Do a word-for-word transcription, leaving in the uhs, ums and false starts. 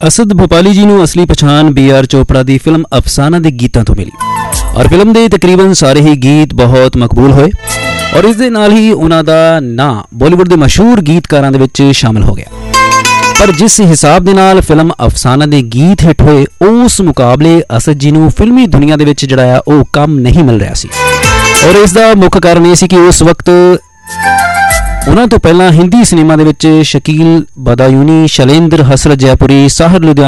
असद भोपाली जी ਨੂੰ ਅਸਲੀ ਪਛਾਣ ਬੀ ਆਰ ਚੋਪੜਾ ਦੀ ਫਿਲਮ ਅਫਸਾਨਾ ਦੇ ਗੀਤਾਂ ਤੋਂ ਮਿਲੀ ਔਰ ਫਿਲਮ ਦੇ ਤਕਰੀਬਨ ਸਾਰੇ ਹੀ ਗੀਤ ਬਹੁਤ ਮਕਬੂਲ ਹੋਏ ਔਰ ਇਸ ਦੇ ਨਾਲ ਹੀ ਉਹਨਾਂ ਦਾ ਨਾਂ ਬਾਲੀਵੁੱਡ ਦੇ ਮਸ਼ਹੂਰ ਗੀਤਕਾਰਾਂ ਦੇ ਵਿੱਚ ਸ਼ਾਮਲ ਹੋ ਗਿਆ। ਪਰ ਜਿਸ ਹਿਸਾਬ ਦੇ ਨਾਲ ਫਿਲਮ ਅਫਸਾਨਾ ਦੇ ਗੀਤ ਹਿੱਟ ਹੋਏ ਉਸ ਮੁਕਾਬਲੇ ਅਸਦ ਜੀ ਨੂੰ ਫਿਲਮੀ ਦੁਨੀਆ ਦੇ ਵਿੱਚ ਜਿਹੜਾ ਆ ਉਹ ਕੰਮ ਨਹੀਂ ਮਿਲ ਰਿਹਾ ਸੀ ਔਰ ਇਸ ਦਾ ਮੁੱਖ ਕਾਰਨ ਇਹ ਸੀ ਕਿ ਉਸ ਵਕਤ ਉਹਨਾਂ ਤੋਂ ਪਹਿਲਾਂ ਹਿੰਦੀ ਸਿਨੇਮਾ ਦੇ ਵਿੱਚ ਸ਼ਕੀਲ ਬਦਾਯੂਨੀ, ਸ਼ੈਲੇਂਦਰ, ਹਸਰਤ ਜੈਪੁਰੀ, ਸਾਹਰ ਲੁਧਿਆਣਾ